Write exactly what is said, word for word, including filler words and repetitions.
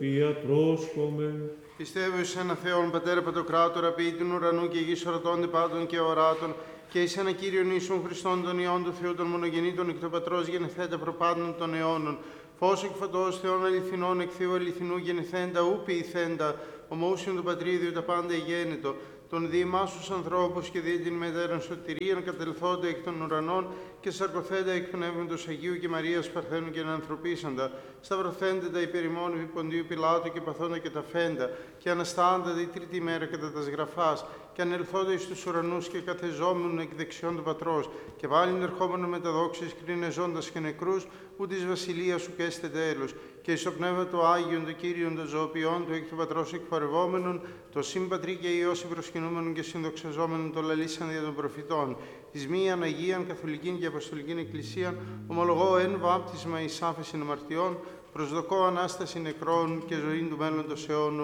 Πία πρόσχομαι. Πιστεύω εις ένα Θεόν, Πατέρα Παντοκράτορα, ποιητήν ουρανού και γης ορατώνται πάντων και οράτων, και εις ένα Κύριον Ιησούν Χριστόν, τον Υιόν του Θεού, τον μονογεννήτων εκ του Πατρός, γενεθέντα προπάντων των αιώνων. Φως εκ φωτός Θεών αληθινών, εκ Θεού αληθινού γενεθέντα, ου ποιηθέντα, ομοούσιον του Πατρίδιου τα πάντα γένετο, των διημάσους ανθρώπους και δι' την μετέραν σωτηρίαν κατελθόντα εκ των ουρανών και σαρκοθέντα εκ Πνεύματος Αγίου και Μαρίας Παρθένου και ανθρωπίσαντα, σταυρωθέντα τα υπερημών επί Ποντίου Πιλάτου και παθόντα και τα φέντα, και αναστάντα τη τρίτη μέρα κατά τας γραφάς, και ανελθόντα εις τους ουρανούς και καθεζόμενον εκ δεξιών του Πατρός, και πάλιν ερχόμενο με τα δόξης κρίνε ζώντας και νεκρούς, που της βασιλείας σου και έστε τέλος, και εις το Πνεύμα του Άγιον, το Κύριον, το ζωοποιών του εκ του Πατρός εκπορευόμενον, το συμπατρί και Υιός προσκυνούμενον και συνδοξαζόμενον το λαλήσαν δια των προφητών, εις μίαν Αγίαν Καθολικήν και Αποστολικήν Εκκλησίαν, ομολογώ εν βάπτισμα εις άφεσιν αμαρτιών, προσδοκώ Ανάσταση νεκρών και ζωήν του μέλλοντος αιώνου.